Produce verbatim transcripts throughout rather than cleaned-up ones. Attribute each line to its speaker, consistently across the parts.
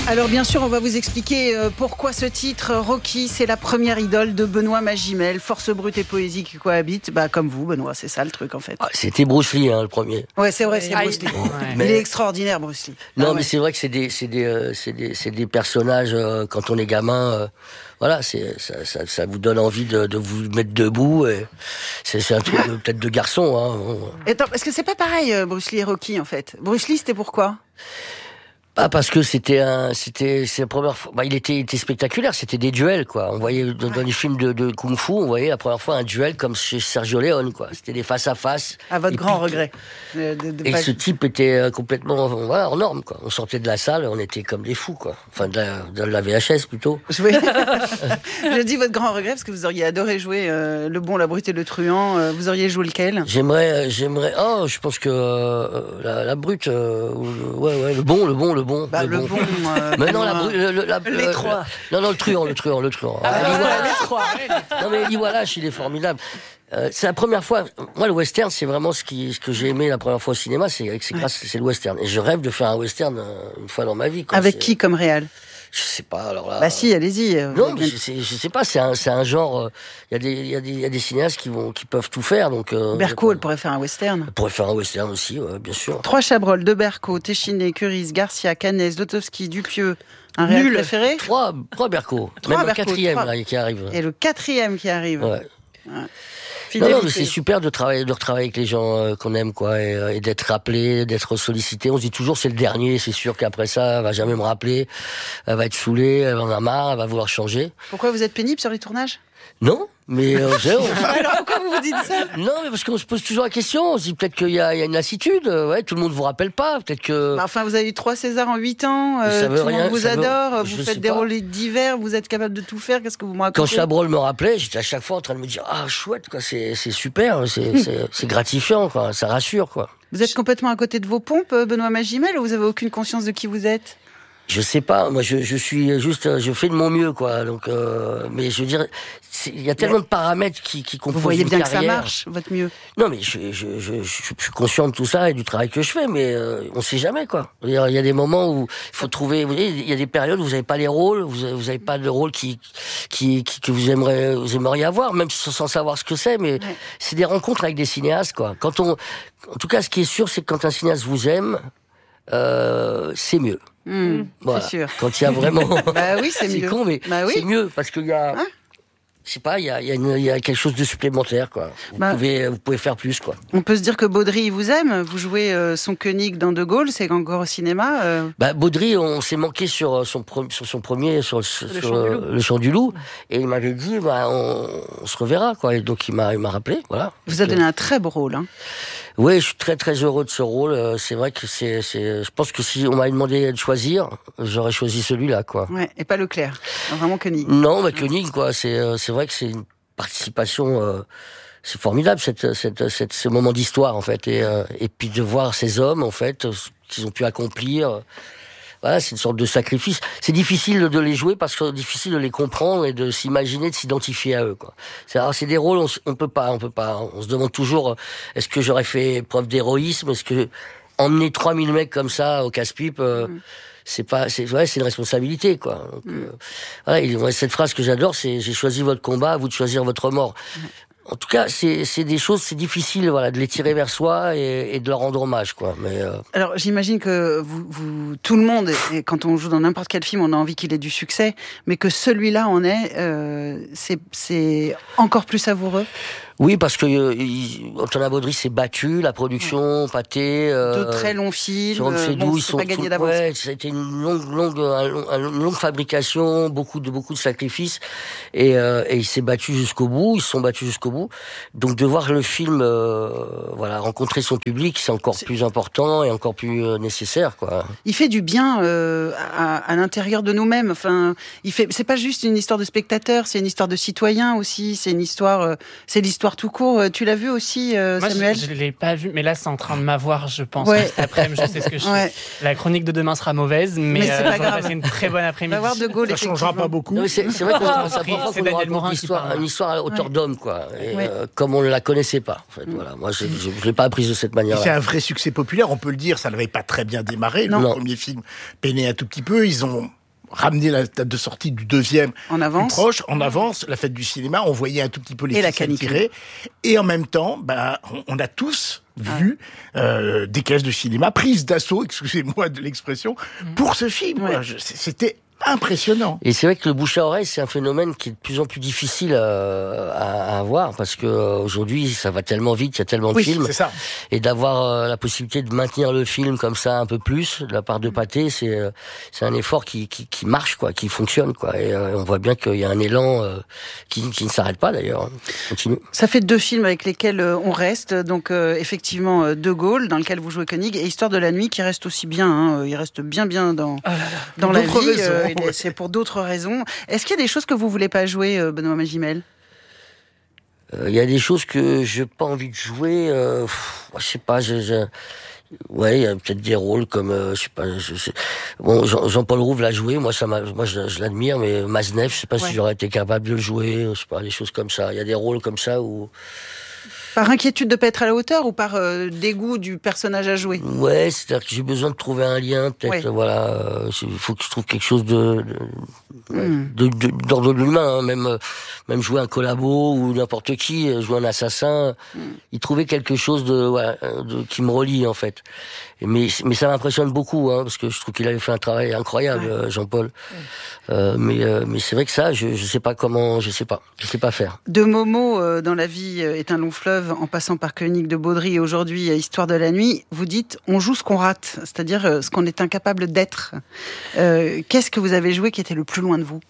Speaker 1: Alors bien sûr, on va vous expliquer pourquoi ce titre. Rocky, c'est la première idole de Benoît Magimel. Force brute et poésie qui cohabitent. Bah, comme vous, Benoît, c'est ça le truc en fait.
Speaker 2: Ah, c'était Bruce Lee, hein, le premier.
Speaker 1: Ouais, c'est vrai, c'est
Speaker 3: Ah,
Speaker 1: Bruce Lee.
Speaker 3: ouais.
Speaker 1: Mais... Il est extraordinaire, Bruce Lee.
Speaker 2: Non,
Speaker 1: ah,
Speaker 2: mais
Speaker 1: ouais.
Speaker 2: c'est vrai que c'est des, c'est des, euh, c'est des, c'est des personnages, euh, quand on est gamin, euh, voilà, c'est, ça, ça, ça vous donne envie de, de vous mettre debout. Et c'est, c'est un truc de, peut-être de garçon. Hein.
Speaker 1: Attends, parce que c'est pas pareil, Bruce Lee et Rocky, en fait. Bruce Lee, c'était pourquoi ?
Speaker 2: Ah, parce que c'était un, c'était, c'est la première fois, bah, il était, il était spectaculaire, c'était des duels, quoi. On voyait, dans, dans les films de, de Kung-Fu, on voyait la première fois un duel comme chez Sergio Leone, quoi. C'était des face à face.
Speaker 1: À votre
Speaker 2: et
Speaker 1: grand
Speaker 2: puis,
Speaker 1: regret. De, de, de
Speaker 2: et
Speaker 1: pas...
Speaker 2: ce type était complètement, voilà, en norme, quoi. On sortait de la salle, on était comme des fous, quoi. Enfin, de la, de la V H S, plutôt.
Speaker 1: Jouer. Je dis votre grand regret parce que vous auriez adoré jouer euh, le bon, la brute et le truand. Euh, vous auriez joué lequel ?
Speaker 2: J'aimerais, j'aimerais, oh, je pense que, euh, la, la brute, euh, ouais, ouais, le bon, le bon, le bon.
Speaker 1: Bah, le, le bon. bon euh,
Speaker 2: mais non, la brute, le, le, la,
Speaker 1: les
Speaker 2: le,
Speaker 1: trois.
Speaker 2: Le, non, non, le truand, le truand, le truand.
Speaker 1: Ah,
Speaker 2: ah,
Speaker 1: voilà, les trois.
Speaker 2: Non, mais Eli Wallach, il est formidable. Euh, c'est la première fois. Moi, le western, c'est vraiment ce, qui, ce que j'ai aimé la première fois au cinéma. C'est, c'est grâce, c'est le western. Et je rêve de faire un western euh, une fois dans ma vie. Quoi.
Speaker 1: Avec
Speaker 2: c'est...
Speaker 1: qui comme réal ?
Speaker 2: Je sais pas. Alors là.
Speaker 1: Bah si, allez-y. Euh,
Speaker 2: non, mais je, sais, je sais pas. C'est un, c'est un genre. Il euh, y a des, il y a des, il y a des cinéastes qui vont, qui peuvent tout faire. Donc. Euh,
Speaker 1: Berco, elle pourrait faire un western.
Speaker 2: Elle pourrait faire un western aussi, ouais, bien sûr.
Speaker 1: Trois Chabrol, de Berco, Téchiné, Curis, Garcia, Canès, Lotowski, Dupieux. Un réal
Speaker 2: Nul.
Speaker 1: préféré ?
Speaker 2: Trois, trois Berco.
Speaker 1: Trois
Speaker 2: Même
Speaker 1: Berco,
Speaker 2: le quatrième
Speaker 1: trois.
Speaker 2: là, qui arrive.
Speaker 1: Et le quatrième qui arrive.
Speaker 2: Ouais.
Speaker 1: Ouais.
Speaker 2: Non, non, mais c'est super de travailler, de retravailler avec les gens euh, qu'on aime, quoi, et, euh, et d'être rappelé, d'être sollicité. On se dit toujours c'est le dernier, c'est sûr qu'après ça, elle va jamais me rappeler, elle va être saoulée, elle en a marre, elle va vouloir changer.
Speaker 1: Pourquoi vous êtes pénible sur les tournages ?
Speaker 2: Non, mais euh, on...
Speaker 1: alors pourquoi vous vous dites ça ?
Speaker 2: Non, mais parce qu'on se pose toujours la question. On se dit peut-être qu'il y a, il y a une lassitude. Ouais, tout le monde vous rappelle pas. Peut-être que.
Speaker 1: Bah, enfin, vous avez eu trois Césars en huit ans. Euh, tout le monde vous adore. Veut... Vous faites des rôles divers. Vous êtes capable de tout faire. Qu'est-ce que vous me racontez ?
Speaker 2: Quand Chabrol me rappelait, j'étais à chaque fois en train de me dire ah chouette quoi, c'est c'est super, c'est c'est, c'est gratifiant quoi, ça rassure quoi.
Speaker 1: Vous êtes complètement à côté de vos pompes, Benoît Magimel, ou vous avez aucune conscience de qui vous êtes ?
Speaker 2: Je sais pas, moi je, je suis juste, je fais de mon mieux quoi. Donc, euh, mais je veux dire, il y a tellement mais de paramètres qui, qui composent une carrière. Vous voyez bien
Speaker 1: que ça marche, votre mieux.
Speaker 2: Non mais je, je, je, je, je suis conscient de tout ça et du travail que je fais, mais euh, on sait jamais quoi. Il y a des moments où il faut trouver. Vous voyez, il y a des périodes où vous n'avez pas les rôles, vous avez, vous avez pas de rôle qui, qui, qui que vous aimeriez, vous aimeriez avoir, même sans savoir ce que c'est. Mais ouais. C'est des rencontres avec des cinéastes quoi. Quand on, en tout cas, ce qui est sûr, c'est que quand un cinéaste vous aime, euh, c'est mieux.
Speaker 1: Mmh,
Speaker 2: voilà.
Speaker 1: C'est sûr.
Speaker 2: Quand il y a vraiment.
Speaker 1: Bah oui, c'est, c'est mieux.
Speaker 2: C'est con, mais
Speaker 1: bah oui.
Speaker 2: C'est mieux parce qu'il y a. Hein je sais pas, il y a, il y, a une, il y a quelque chose de supplémentaire, quoi. Vous, bah, pouvez, vous pouvez faire plus, quoi.
Speaker 1: On peut se dire que Baudry, il vous aime. Vous jouez euh, son Koenig dans De Gaulle, c'est encore au cinéma. Euh...
Speaker 2: Bah, Baudry, on s'est manqué sur son, sur son premier, sur, le, sur Chant euh, le Chant du Loup, et il m'avait dit, bah, on, on se reverra, quoi. Et donc il m'a, il m'a rappelé, voilà.
Speaker 1: Vous a donné un très beau rôle, hein.
Speaker 2: Oui, je suis très très heureux de ce rôle. C'est vrai que c'est, c'est, je pense que si on m'avait demandé de choisir, j'aurais choisi celui-là, quoi.
Speaker 1: Ouais, et pas Leclerc, vraiment Koenig.
Speaker 2: Non, mais Koenig, quoi. C'est, c'est vrai que c'est une participation. Euh, c'est formidable cette, cette, cette, ce moment d'histoire, en fait, et, euh, et puis de voir ces hommes, en fait, ce qu'ils ont pu accomplir. Voilà, c'est une sorte de sacrifice. C'est difficile de les jouer parce que c'est difficile de les comprendre et de s'imaginer, de s'identifier à eux, quoi. C'est, alors, c'est des rôles, on, on peut pas, on peut pas. On se demande toujours, est-ce que j'aurais fait preuve d'héroïsme? Est-ce que emmener trois mille mecs comme ça au casse-pipe, euh, mmh. c'est pas, c'est, ouais, c'est une responsabilité, quoi. Donc, mmh. euh, voilà, et cette phrase que j'adore, c'est, j'ai choisi votre combat, à vous de choisir votre mort. Mmh. En tout cas, c'est, c'est des choses, c'est difficile, voilà, de les tirer vers soi et, et de leur rendre hommage, quoi. Mais euh...
Speaker 1: alors, j'imagine que vous, vous, tout le monde, et quand on joue dans n'importe quel film, on a envie qu'il ait du succès, mais que celui-là en est, euh, c'est, c'est encore plus savoureux.
Speaker 2: Oui, parce que euh, Antonin Baudry s'est battu, la production, ouais. Pâté... Euh,
Speaker 1: de très longs films,
Speaker 2: sur
Speaker 1: euh, bon, ils sont pas gagné d'avance.
Speaker 2: Ouais, ça a été une longue, longue, une longue fabrication, beaucoup de, beaucoup de sacrifices, et, euh, et il s'est battu jusqu'au bout, ils se sont battus jusqu'au bout. Donc de voir le film, euh, voilà, rencontrer son public, c'est encore c'est... plus important et encore plus euh, nécessaire, quoi.
Speaker 1: Il fait du bien euh, à, à l'intérieur de nous-mêmes. Enfin, il fait, c'est pas juste une histoire de spectateur, c'est une histoire de citoyen aussi. C'est une histoire, euh, c'est l'histoire tout court. Tu l'as vu aussi, euh,
Speaker 3: Moi,
Speaker 1: Samuel ?
Speaker 3: je, je l'ai pas vu, mais là, c'est en train de m'avoir, je pense.
Speaker 1: Ouais.
Speaker 3: Cet après-midi, je sais ce que je
Speaker 1: ouais.
Speaker 3: fais. La chronique de demain sera mauvaise, mais,
Speaker 1: mais c'est
Speaker 3: euh,
Speaker 1: pas grave.
Speaker 3: passer une très bonne après-midi.
Speaker 1: On va voir De Gaulle.
Speaker 4: Ça changera pas beaucoup.
Speaker 2: Non, c'est, c'est vrai qu'on
Speaker 3: ah,
Speaker 2: ça prend
Speaker 3: c'est
Speaker 2: qu'on
Speaker 3: Daniel
Speaker 2: raconte une histoire, une histoire à la hauteur
Speaker 1: ouais.
Speaker 2: d'homme, quoi. Et,
Speaker 1: ouais.
Speaker 2: euh, comme on ne la connaissait pas, en fait. Mm. Voilà. Moi, je ne l'ai pas apprise de cette manière-là.
Speaker 4: C'est un vrai succès populaire, on peut le dire. Ça n'avait pas très bien démarré.
Speaker 2: Non.
Speaker 4: Le
Speaker 2: non.
Speaker 4: premier film peinait un tout petit peu. Ils ont ramené la date de sortie du deuxième
Speaker 1: en avance.
Speaker 4: plus proche, en avance, la fête du cinéma, on voyait un tout petit peu les ficelles tirées. Et en même temps, bah, on, on a tous vu ah. euh, des caisses de cinéma prises d'assaut, excusez-moi de l'expression, mmh. pour ce film. Ouais. Je, c'était impressionnant.
Speaker 2: Et c'est vrai que le bouche à oreille, c'est un phénomène qui est de plus en plus difficile à, à, à avoir, parce que euh, aujourd'hui, ça va tellement vite, il y a tellement de
Speaker 4: oui,
Speaker 2: films.
Speaker 4: C'est ça.
Speaker 2: Et d'avoir euh, la possibilité de maintenir le film comme ça un peu plus, de la part de Pathé, c'est, euh, c'est un effort qui, qui, qui marche, quoi, qui fonctionne, quoi. Et euh, on voit bien qu'il y a un élan euh, qui, qui ne s'arrête pas, d'ailleurs. Hein. Continue.
Speaker 1: Ça fait deux films avec lesquels euh, on reste. Donc, euh, effectivement, euh, De Gaulle, dans lequel vous jouez Koenig, et Histoire de la nuit, qui reste aussi bien. Hein, il reste bien, bien dans, oh là là. dans la vie. Euh, Ouais. C'est pour d'autres raisons. Est-ce qu'il y a des choses que vous voulez pas jouer, Benoît Magimel ?
Speaker 2: Il euh, y a des choses que j'ai pas envie de jouer. Euh, pff, je sais pas. Je, je... Ouais, il y a peut-être des rôles comme, euh, je sais pas. Je, je... Bon, Jean, Jean-Paul Rouve l'a joué. Moi, ça m'a, moi, je, je l'admire. Mais Maznev, je sais pas ouais. si j'aurais été capable de le jouer. Je sais pas, des choses comme ça. Il y a des rôles comme ça où.
Speaker 1: Par inquiétude de ne pas être à la hauteur ou par euh, dégoût du personnage à jouer ?
Speaker 2: Ouais, c'est-à-dire que j'ai besoin de trouver un lien, peut-être, ouais. voilà. Il euh, faut que je trouve quelque chose de, de, mm. de, de, d'ordre de l'humain, hein, même, même jouer un collabo ou n'importe qui, jouer un assassin, mm. il trouvait quelque chose de, voilà, de, qui me relie, en fait. Mais, mais ça m'impressionne beaucoup, hein, parce que je trouve qu'il avait fait un travail incroyable, ouais. Jean-Paul. Ouais. Euh, mais, euh, mais c'est vrai que ça, je, je sais pas comment, je sais pas, je sais pas faire.
Speaker 1: De Momo, euh, dans la vie euh, est un long fleuve, en passant par Koenig de Baudry et aujourd'hui Histoire de la nuit, vous dites on joue ce qu'on rate, c'est-à-dire euh, ce qu'on est incapable d'être. Euh, qu'est-ce que vous avez joué qui était le plus loin de vous ?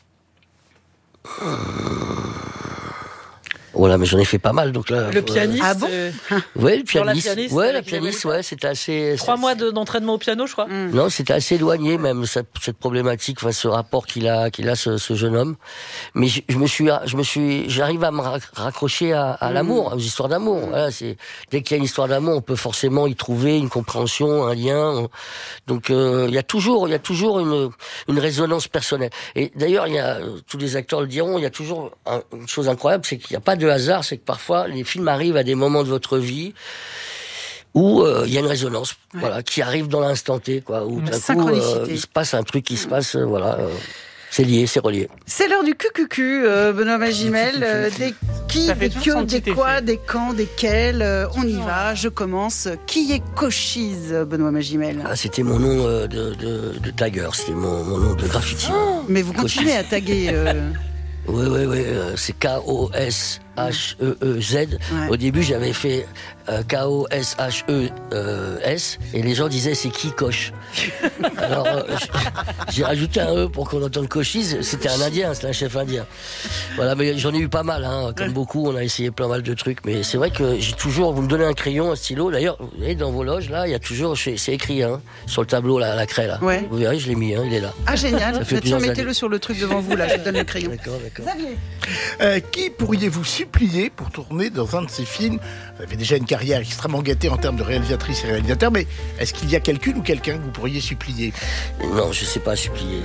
Speaker 2: Voilà, mais j'en ai fait pas mal, donc là.
Speaker 5: Le pianiste.
Speaker 1: Ah bon
Speaker 5: euh...
Speaker 2: Ouais, le pianiste.
Speaker 5: La pianiste
Speaker 2: ouais, la pianiste, ouais, c'était assez.
Speaker 5: Trois mois de, d'entraînement au piano, je crois.
Speaker 2: Mm. Non, c'était assez éloigné même cette, cette problématique, enfin ce rapport qu'il a, qu'il a ce, ce jeune homme. Mais je, je me suis, je me suis, j'arrive à me raccrocher à, à mm. l'amour, aux histoires d'amour. Voilà, c'est dès qu'il y a une histoire d'amour, on peut forcément y trouver une compréhension, un lien. Donc euh, il y a toujours, il y a toujours une, une résonance personnelle. Et d'ailleurs, il y a tous les acteurs le diront, il y a toujours un, une chose incroyable, c'est qu'il n'y a pas de hasard, c'est que parfois les films arrivent à des moments de votre vie où il euh, y a une résonance, ouais. voilà, qui arrive dans l'instant T, quoi, où d'un coup euh, il se passe un truc qui se passe, euh, voilà. Euh, C'est lié, c'est relié.
Speaker 1: C'est l'heure du Q Q Q, euh, Benoît Magimel. Euh, des qui, des que, des quoi, des quand, desquels. Euh, on y va, je commence. Qui est Cochise, Benoît Magimel ?
Speaker 2: Ah, c'était mon nom euh, de, de, de tagger, c'était mon, mon nom de graffiti.
Speaker 1: Oh, mais vous Cochise. Continuez à taguer. Euh...
Speaker 2: Oui, oui, oui, euh, c'est K O S H E E Z. Ouais. Au début, j'avais fait euh, K O S H E S et les gens disaient c'est qui Coche. Alors euh, j'ai rajouté un E pour qu'on entende Cochise. C'était un Indien, c'était un chef indien. Voilà, mais j'en ai eu pas mal, hein, comme beaucoup. On a essayé plein mal de trucs, mais c'est vrai que j'ai toujours. Vous me donnez un crayon, un stylo. D'ailleurs, vous voyez dans vos loges là, il y a toujours, c'est écrit, hein, sur le tableau là, la craie là.
Speaker 1: Ouais.
Speaker 2: Vous verrez, je l'ai mis, hein, il est là.
Speaker 1: Ah génial. Tiens, mettez-le sur le truc devant vous là. Je donne le crayon.
Speaker 2: D'accord, d'accord.
Speaker 1: Xavier.
Speaker 4: Euh, qui pourriez-vous supplier pour tourner dans un de ces films ? Vous avez déjà une carrière extrêmement gâtée en termes de réalisatrice et réalisateur, mais est-ce qu'il y a quelqu'une ou quelqu'un que vous pourriez supplier ?
Speaker 2: Non, je sais pas supplier.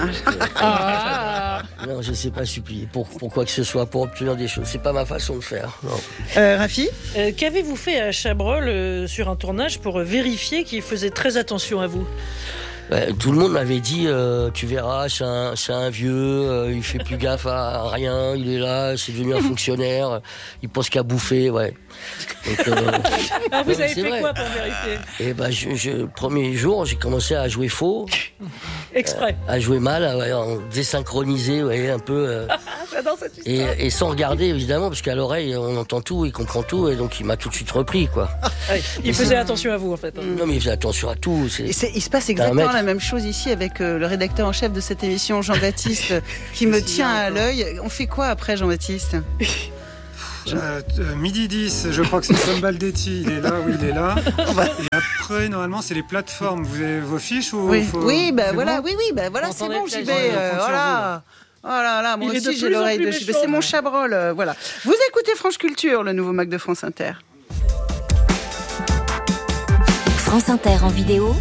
Speaker 5: Ah.
Speaker 2: Non, je sais pas supplier. Pour, pour quoi que ce soit, pour obtenir des choses. C'est pas ma façon de faire. Non.
Speaker 1: Euh, Rafi ?
Speaker 5: euh, Qu'avez-vous fait à Chabrol euh, sur un tournage pour euh, vérifier qu'il faisait très attention à vous ?
Speaker 2: Ouais, tout le monde m'avait dit euh, tu verras, c'est un, c'est un vieux, euh, il fait plus gaffe à, à rien, il est là, c'est devenu un fonctionnaire, il pense qu'à bouffer, ouais. Donc, euh,
Speaker 5: Alors vous
Speaker 2: ouais,
Speaker 5: avez fait
Speaker 2: vrai.
Speaker 5: quoi pour vérifier ?
Speaker 2: Et ben, je, je, premier jour, j'ai commencé à jouer faux,
Speaker 5: exprès,
Speaker 2: euh, à jouer mal, à, ouais, en désynchronisé, ouais, un peu. Euh,
Speaker 5: J'adore cette histoire.
Speaker 2: Et, et sans regarder évidemment, parce qu'à l'oreille on entend tout, il comprend tout, et donc il m'a tout de suite repris, quoi.
Speaker 5: Ouais, il faisait attention à vous en fait. Hein.
Speaker 2: Non mais il faisait attention à tout. C'est,
Speaker 1: et c'est, il se passe exactement la même chose ici avec euh, le rédacteur en chef de cette émission, Jean-Baptiste, qui me tient à l'œil. On fait quoi après, Jean-Baptiste ?
Speaker 6: Euh, euh, midi dix, je crois que c'est Tom Baldetti, il est là, oui, il est là. Et après, normalement, c'est les plateformes. Vous avez vos fiches ou
Speaker 1: Oui,
Speaker 6: faut...
Speaker 1: oui, bah
Speaker 6: c'est
Speaker 1: voilà,
Speaker 6: bon
Speaker 1: oui, oui, bah voilà, c'est bon, j'y vais. Euh,
Speaker 6: vous,
Speaker 1: voilà. Oh là là, moi
Speaker 5: il
Speaker 1: aussi j'ai l'oreille de J B. C'est mon Chabrol, euh, voilà. Vous écoutez France Culture, le nouveau Mac de France Inter.
Speaker 7: France Inter en vidéo.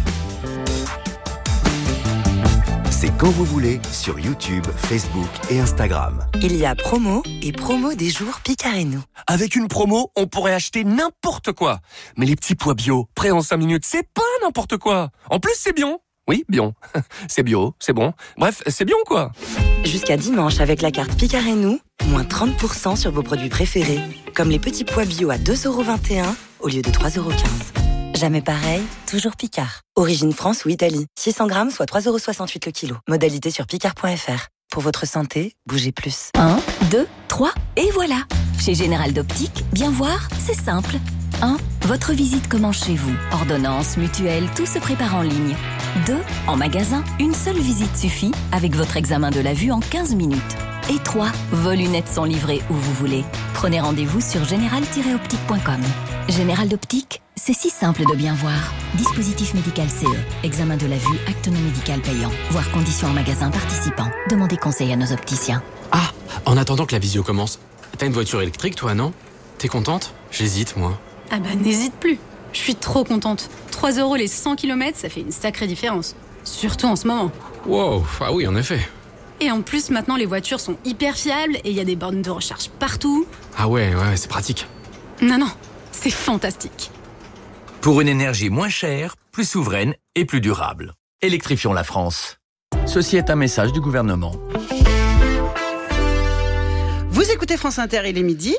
Speaker 8: C'est quand vous voulez sur YouTube, Facebook et Instagram.
Speaker 7: Il y a promo et promo des jours Picarenou.
Speaker 9: Avec une promo, on pourrait acheter n'importe quoi. Mais les petits pois bio, prêts en cinq minutes, c'est pas n'importe quoi. En plus, c'est bien. Oui, Bion. C'est bio, c'est bon. Bref, c'est Bion, quoi.
Speaker 7: Jusqu'à dimanche, avec la carte Picard et nous, moins trente pour cent sur vos produits préférés. Comme les petits pois bio à deux euros vingt et un au lieu de trois euros quinze. Jamais pareil, toujours Picard. Origine France ou Italie. six cents grammes, soit trois euros soixante-huit le kilo. Modalité sur picard point f r. Pour votre santé, bougez plus.
Speaker 10: un, deux, trois, et voilà. Chez Général d'Optique, bien voir, c'est simple. un. Votre visite commence chez vous. Ordonnance, mutuelle, tout se prépare en ligne. deux. En magasin, une seule visite suffit avec votre examen de la vue en quinze minutes. Et trois. Vos lunettes sont livrées où vous voulez. Prenez rendez-vous sur général tiret optique point com. Général d'Optique, c'est si simple de bien voir. Dispositif médical C E. Examen de la vue, acte non médical payant. Voir conditions en magasin participant. Demandez conseil à nos opticiens.
Speaker 11: Ah, en attendant que la visio commence, t'as une voiture électrique toi, non? T'es contente? J'hésite, moi.
Speaker 12: Ah bah n'hésite plus. Je suis trop contente. trois euros les cent kilomètres, ça fait une sacrée différence. Surtout en ce moment.
Speaker 11: Wow, ah oui, en effet.
Speaker 12: Et en plus, maintenant, les voitures sont hyper fiables et il y a des bornes de recharge partout.
Speaker 11: Ah ouais, ouais, c'est pratique.
Speaker 12: Non, non, c'est fantastique.
Speaker 13: Pour une énergie moins chère, plus souveraine et plus durable. Électrifions la France. Ceci est un message du gouvernement.
Speaker 1: Vous écoutez France Inter, il est midi.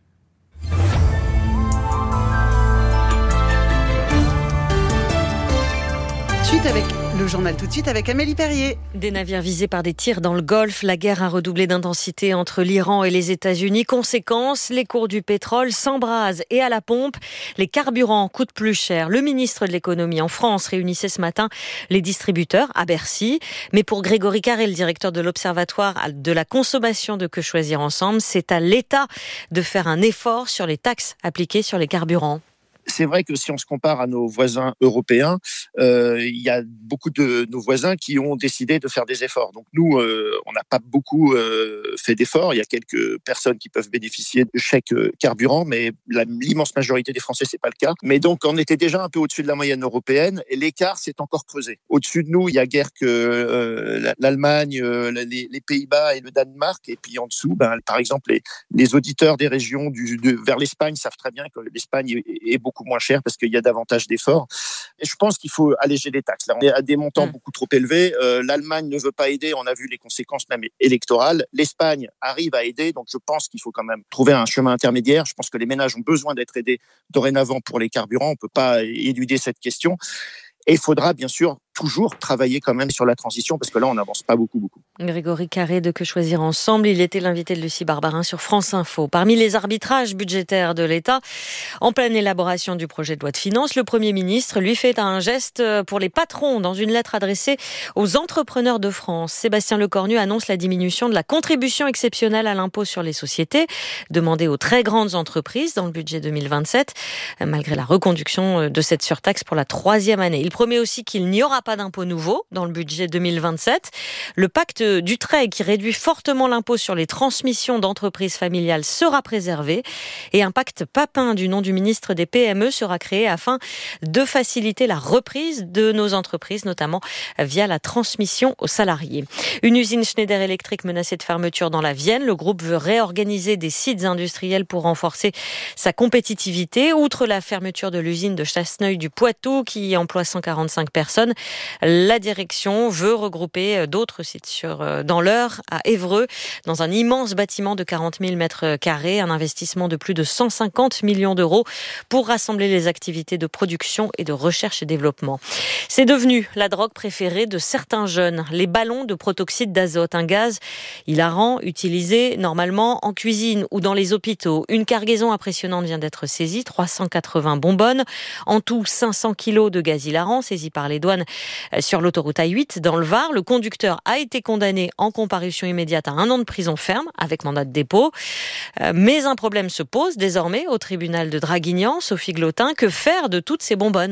Speaker 1: Suite avec le journal tout de suite avec Amélie Perrier.
Speaker 14: Des navires visés par des tirs dans le Golfe. La guerre a redoublé d'intensité entre l'Iran et les États-Unis. Conséquence, les cours du pétrole s'embrasent et à la pompe, les carburants coûtent plus cher. Le ministre de l'économie en France réunissait ce matin les distributeurs à Bercy. Mais pour Grégory Carré, le directeur de l'Observatoire de la consommation de Que Choisir Ensemble, c'est à l'État de faire un effort sur les taxes appliquées sur les carburants.
Speaker 15: C'est vrai que si on se compare à nos voisins européens, euh, il y a beaucoup de nos voisins qui ont décidé de faire des efforts. Donc nous, euh, on n'a pas beaucoup euh, fait d'efforts. Il y a quelques personnes qui peuvent bénéficier de chèques carburant, mais la, l'immense majorité des Français, c'est pas le cas. Mais donc, on était déjà un peu au-dessus de la moyenne européenne et l'écart s'est encore creusé. Au-dessus de nous, il y a guère que euh, l'Allemagne, euh, les, les Pays-Bas et le Danemark. Et puis en dessous, ben, par exemple, les, les auditeurs des régions du, de, vers l'Espagne savent très bien que l'Espagne est, est beaucoup moins cher parce qu'il y a davantage d'efforts. Et je pense qu'il faut alléger les taxes. Là, on est à des montants mmh. beaucoup trop élevés. Euh, L'Allemagne ne veut pas aider. On a vu les conséquences même électorales. L'Espagne arrive à aider. Donc, je pense qu'il faut quand même trouver un chemin intermédiaire. Je pense que les ménages ont besoin d'être aidés dorénavant pour les carburants. On ne peut pas éluder cette question. Et il faudra bien sûr toujours travailler quand même sur la transition parce que là, on n'avance pas beaucoup, beaucoup.
Speaker 14: Grégory Carré de Que Choisir Ensemble, il était l'invité de Lucie Barbarin sur France Info. Parmi les arbitrages budgétaires de l'État, en pleine élaboration du projet de loi de finances, le Premier ministre lui fait un geste pour les patrons dans une lettre adressée aux entrepreneurs de France. Sébastien Lecornu annonce la diminution de la contribution exceptionnelle à l'impôt sur les sociétés, demandée aux très grandes entreprises dans le budget deux mille vingt-sept, malgré la reconduction de cette surtaxe pour la troisième année. Il promet aussi qu'il n'y aura pas d'impôt nouveau dans le budget deux mille vingt-sept. Le pacte Dutreil qui réduit fortement l'impôt sur les transmissions d'entreprises familiales sera préservé et un pacte Papin du nom du ministre des P M E sera créé afin de faciliter la reprise de nos entreprises, notamment via la transmission aux salariés. Une usine Schneider Electric menacée de fermeture dans la Vienne. Le groupe veut réorganiser des sites industriels pour renforcer sa compétitivité. Outre la fermeture de l'usine de Chasseneuil du Poitou qui emploie cent quarante-cinq personnes, la direction veut regrouper d'autres sites sur, dans l'Eure, à Évreux, dans un immense bâtiment de quarante mille mètres carrés, un investissement de plus de cent cinquante millions d'euros pour rassembler les activités de production et de recherche et développement. C'est devenu la drogue préférée de certains jeunes, les ballons de protoxyde d'azote, un gaz hilarant utilisé normalement en cuisine ou dans les hôpitaux. Une cargaison impressionnante vient d'être saisie, trois cent quatre-vingts bonbonnes, en tout cinq cents kilos de gaz hilarant saisis par les douanes sur l'autoroute A huit dans le Var. Le conducteur a été condamné en comparution immédiate à un an de prison ferme avec mandat de dépôt. Mais un problème se pose désormais au tribunal de Draguignan. Sophie Glotin, que faire de toutes ces bonbonnes ?